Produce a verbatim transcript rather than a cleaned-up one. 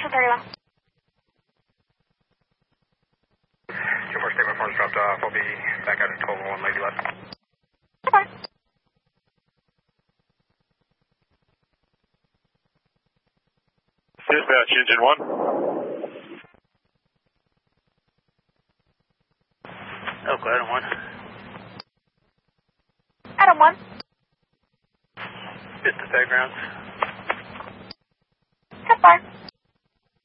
thirty-one. Two more statement forms dropped off. I'll be back out at twelve oh one, lady left. Okay. Dispatch, engine one. Oakland, Adam one. Adam one. Just the fairgrounds. ten four.